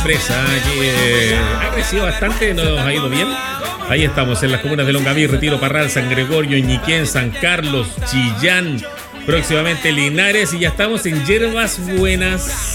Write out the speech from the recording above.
Empresa que ha crecido bastante, nos ha ido bien. Ahí estamos en las comunas de Longaví, Retiro, Parral, San Gregorio, Ñiquén, San Carlos, Chillán, próximamente Linares y ya estamos en Hierbas Buenas.